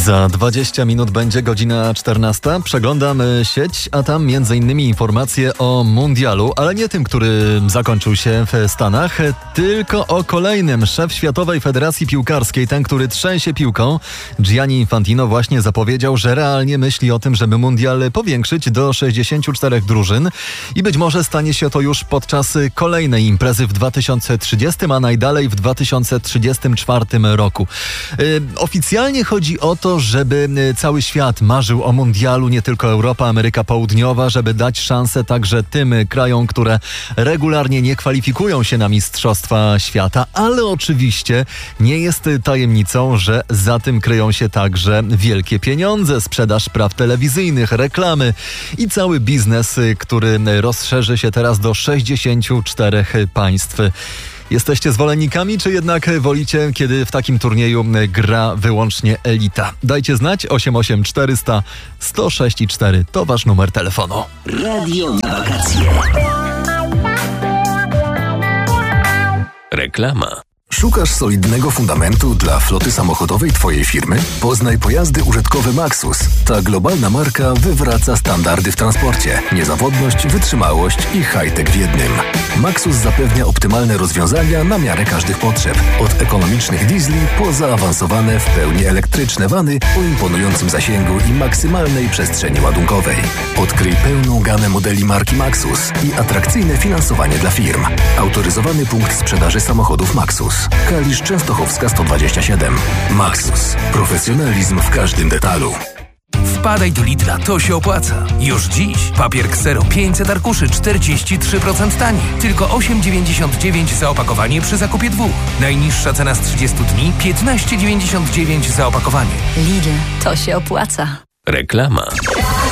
Za 20 minut będzie godzina 14. Przeglądam sieć, a tam m.in. informacje o mundialu, ale nie tym, który zakończył się w Stanach, tylko o kolejnym. Szef Światowej Federacji Piłkarskiej, ten, który trzęsie piłką, Gianni Infantino, właśnie zapowiedział, że realnie myśli o tym, żeby mundial powiększyć do 64 drużyn i być może stanie się to już podczas kolejnej imprezy w 2030, a najdalej w 2034 roku. Oficjalnie chodzi o to, żeby cały świat marzył o mundialu, nie tylko Europa, Ameryka Południowa, żeby dać szansę także tym krajom, które regularnie nie kwalifikują się na Mistrzostwa Świata, ale oczywiście nie jest tajemnicą, że za tym kryją się także wielkie pieniądze, sprzedaż praw telewizyjnych, reklamy i cały biznes, który rozszerzy się teraz do 64 państw. Jesteście zwolennikami, czy jednak wolicie, kiedy w takim turnieju gra wyłącznie elita? Dajcie znać, 88400 106 i 4 to wasz numer telefonu. Radio na wakacje. Reklama. Szukasz solidnego fundamentu dla floty samochodowej Twojej firmy? Poznaj pojazdy użytkowe Maxus. Ta globalna marka wywraca standardy w transporcie. Niezawodność, wytrzymałość i high-tech w jednym. Maxus zapewnia optymalne rozwiązania na miarę każdych potrzeb. Od ekonomicznych diesli po zaawansowane w pełni elektryczne vany o imponującym zasięgu i maksymalnej przestrzeni ładunkowej. Odkryj pełną gamę modeli marki Maxus i atrakcyjne finansowanie dla firm. Autoryzowany punkt sprzedaży samochodów Maxus. Kalisz Częstochowska 127. Maxus. Profesjonalizm w każdym detalu. Wpadaj do Lidla, to się opłaca. Już dziś papier Xero 500 arkuszy 43% taniej. Tylko 8,99 za opakowanie przy zakupie 2. Najniższa cena z 30 dni 15,99 za opakowanie. Lidl, to się opłaca. Reklama.